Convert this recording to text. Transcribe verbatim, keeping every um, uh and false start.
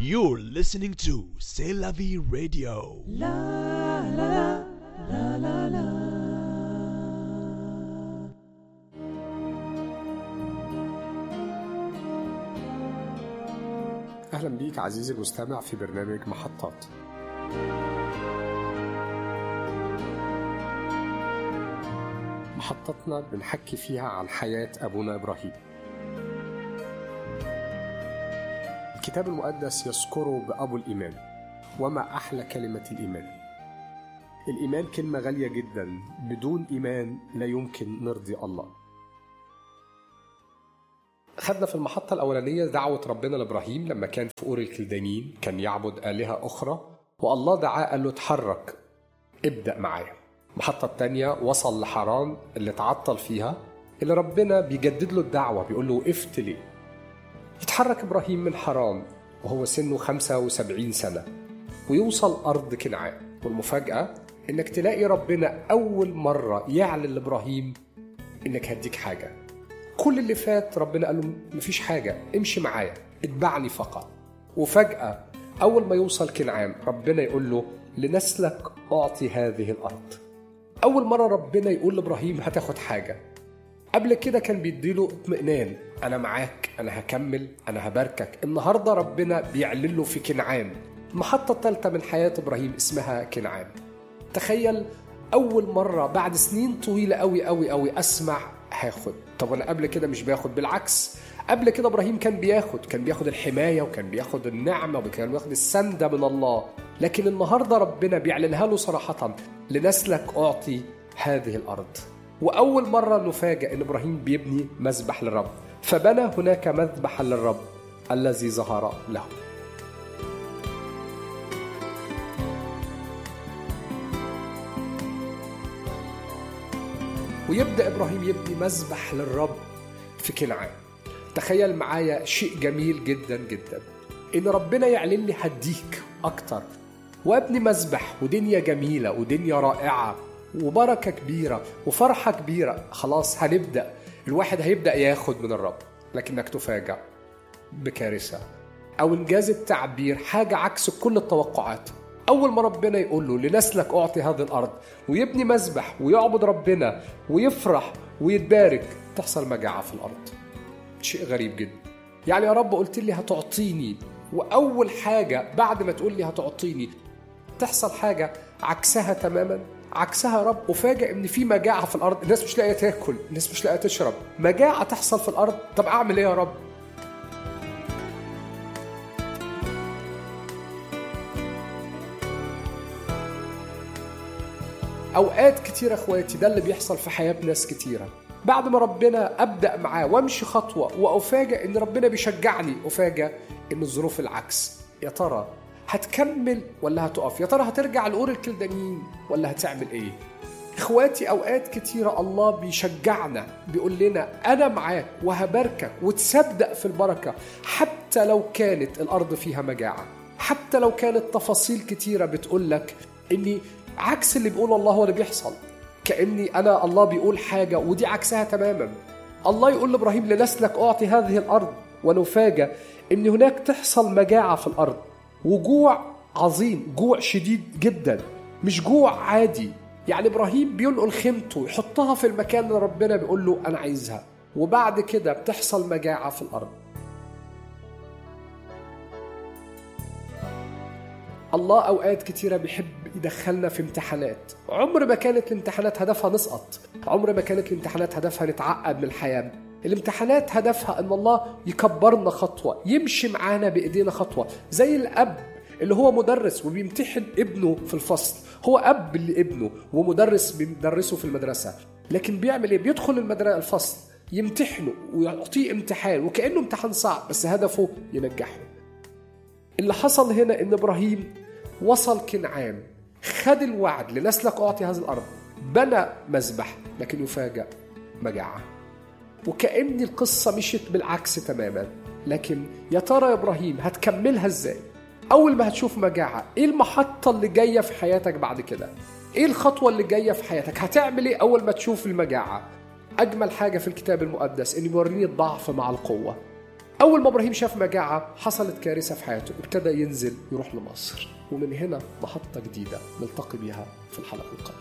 You're listening to C'est la vie radio. La la la la la la. أهلا بيك عزيزي المستمع في برنامج محطات. محطتنا بنحكي فيها عن حياة أبونا إبراهيم. الكتاب المقدس يذكره بأبو الإيمان، وما أحلى كلمة الإيمان. الإيمان كلمة غالية جدا، بدون إيمان لا يمكن نرضي الله. خدنا في المحطة الأولانية دعوة ربنا لإبراهيم لما كان في أور الكلدانيين، كان يعبد آلهة أخرى، والله دعاه قال له اتحرك ابدأ معايا. المحطة الثانية وصل لحران اللي تعطل فيها، اللي ربنا بيجدد له الدعوة، بيقول له وقفت ليه؟ يتحرك إبراهيم من حران وهو سنه خمسة وسبعين سنة ويوصل أرض كنعان. والمفاجأة إنك تلاقي ربنا أول مرة يعلن لإبراهيم إنك هديك حاجة. كل اللي فات ربنا قال له مفيش حاجة، امشي معايا، اتبعني فقط. وفجأة أول ما يوصل كنعان ربنا يقول له لنسلك أعطي هذه الأرض. أول مرة ربنا يقول لإبراهيم هتاخد حاجة. قبل كده كان بيديله اطمئنان، أنا معاك، أنا هكمل، أنا هباركك. النهاردة ربنا بيعلن له في كنعان. المحطة الثالثة من حياة إبراهيم اسمها كنعان. تخيل أول مرة بعد سنين طويلة أوي أوي أوي أسمع هاخد. طب أنا قبل كده مش باخد، بالعكس قبل كده إبراهيم كان بياخد كان بياخد الحماية وكان بياخد النعمة وكان بياخد السندة من الله. لكن النهاردة ربنا بيعلنها له صراحة، لنسلك أعطي هذه الأرض. وأول مرة نفاجأ إن إبراهيم بيبني مذبح للرب، فبنى هناك مذبحا للرب الذي ظهر له. ويبدأ إبراهيم يبني مذبح للرب في كنعان. تخيل معايا شيء جميل جدا جدا، إن ربنا يعلن لي هديك أكتر وابني مذبح ودنيا جميلة ودنيا رائعة وبركة كبيرة وفرحة كبيرة. خلاص هنبدأ، الواحد هيبدأ ياخد من الرب، لكنك تفاجأ بكارثة، أو إنجاز التعبير حاجة عكس كل التوقعات. أول ما ربنا يقول له لنسلك أعطي هذه الأرض ويبني مذبح ويعبد ربنا ويفرح ويتبارك، تحصل مجاعة في الأرض. شيء غريب جدا. يعني يا رب قلت لي هتعطيني، وأول حاجة بعد ما تقول لي هتعطيني تحصل حاجة عكسها تماما. عكسها يا رب، وفاجئ ان في مجاعة في الأرض، الناس مش لاقية تاكل، الناس مش لاقية تشرب، مجاعة تحصل في الأرض. طب أعمل إيه يا رب؟ أوقات كتيرة أخواتي ده اللي بيحصل في حياة ناس كتيرة. بعد ما ربنا أبدأ معاه وامشي خطوة وأفاجئ إن ربنا بيشجعني، أفاجئ إن الظروف العكس. يا ترى هتكمل ولا هتقف؟ يا ترى هترجع لأور الكلدانيين ولا هتعمل إيه؟ إخواتي أوقات كتيرة الله بيشجعنا، بيقول لنا أنا معاك وهباركك، وتصدق في البركة حتى لو كانت الأرض فيها مجاعة، حتى لو كانت تفاصيل كتيرة بتقول لك إني عكس اللي بيقول الله هو اللي بيحصل. كأني أنا الله بيقول حاجة ودي عكسها تماما. الله يقول لإبراهيم لنسلك أعطي هذه الأرض، ونفاجأ إن هناك تحصل مجاعة في الأرض وجوع عظيم، جوع شديد جدا، مش جوع عادي. يعني إبراهيم بينقل خيمته يحطها في المكان اللي ربنا بيقول له أنا عايزها، وبعد كده بتحصل مجاعة في الأرض. الله أوقات كتيرة بيحب يدخلنا في امتحانات. عمر ما كانت الامتحانات هدفها نسقط، عمر ما كانت الامتحانات هدفها نتعقد من الحياة. الامتحانات هدفها أن الله يكبرنا خطوة، يمشي معانا بإيدينا خطوة. زي الأب اللي هو مدرس وبيمتحن ابنه في الفصل، هو أب لابنه ومدرس بيدرسه في المدرسة، لكن بيعمل إيه؟ بيدخل المدرسة الفصل يمتحنه ويعطيه امتحان وكأنه امتحان صعب، بس هدفه ينجحه. اللي حصل هنا إن إبراهيم وصل كنعان، خد الوعد لنسلك أعطي هذه الأرض، بنى مذبح، لكن يفاجأ مجاعة. وكأن القصة مشيت بالعكس تماما. لكن يا ترى يا إبراهيم هتكملها إزاي؟ أول ما هتشوف مجاعة، إيه المحطة اللي جاية في حياتك بعد كده؟ إيه الخطوة اللي جاية في حياتك؟ هتعمل إيه أول ما تشوف المجاعة؟ أجمل حاجة في الكتاب المقدس إنه بيوريني الضعف مع القوة. أول ما إبراهيم شاف مجاعة حصلت كارثة في حياته، ابتدى ينزل يروح لمصر، ومن هنا محطة جديدة نلتقي بها في الحلقة القادمة.